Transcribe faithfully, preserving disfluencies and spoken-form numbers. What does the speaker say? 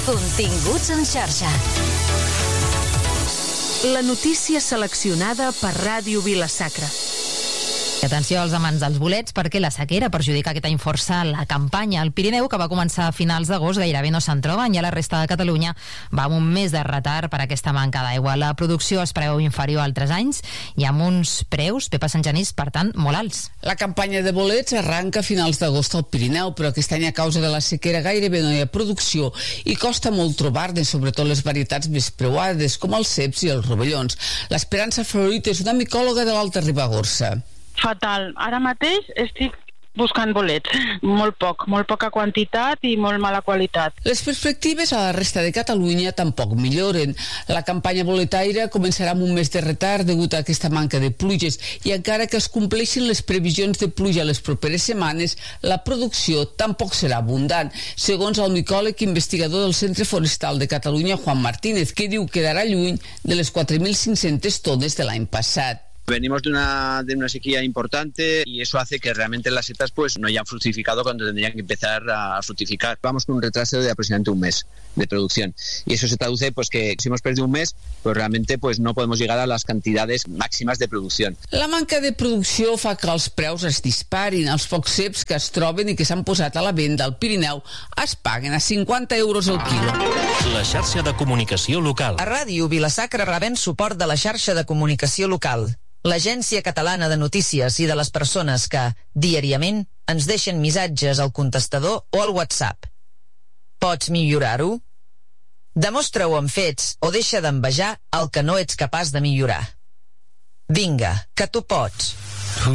Continguts en xarxa. La notícia seleccionada per Ràdio Vila-sacra. Atenció als amants dels bolets, perquè la sequera perjudica aquest any força la campanya. El Pirineu, que va començar a finals d'agost, gairebé no se'n troben, i a la resta de Catalunya va amb un mes de retard per aquesta manca d'aigua. La producció es preveu inferior a altres anys i amb uns preus, Pepa Santgenís, per tant, molt alts. La campanya de bolets arranca a finals d'agost al Pirineu, però aquest any a causa de la sequera gairebé no hi ha producció i costa molt trobar-ne, sobretot les varietats més preuades, com els ceps i els rovellons. L'Esperança Florit és una micòloga de l'Alta Ribagorça. Fatal. Ara mateix estic buscant bolets. Molt poc, molt poca quantitat i molt mala qualitat. Les perspectives a la resta de Catalunya tampoc milloren. La campanya boletaire començarà amb un mes de retard degut a aquesta manca de pluges i encara que es compleixin les previsions de pluja les properes setmanes, la producció tampoc serà abundant, segons el micòleg investigador del Centre Forestal de Catalunya, Juan Martínez, que diu que quedarà lluny de les quatre mil cinc-centes tones de l'any passat. Venimos de una, de una sequía importante y eso hace que realmente las setas pues no hayan fructificado cuando tendrían que empezar a fructificar. Vamos con un retraso de aproximadamente un mes de producción y eso se traduce pues que si hemos perdido un mes pues realmente pues no podemos llegar a las cantidades máximas de producción. La manca de producció fa que els preus es disparin. Els pocs ceps que es troben i que s'han posat a la venda al Pirineu es paguen a cinquanta euros al quilo. La xarxa de comunicació local. A Ràdio Vila-sacra rebem suport de la xarxa de comunicació local, l'Agència Catalana de Notícies i de les persones que, diàriament, ens deixen missatges al contestador o al WhatsApp. Pots millorar-ho? Demostra-ho amb fets o deixa d'envejar el que no ets capaç de millorar. Vinga, que tu pots.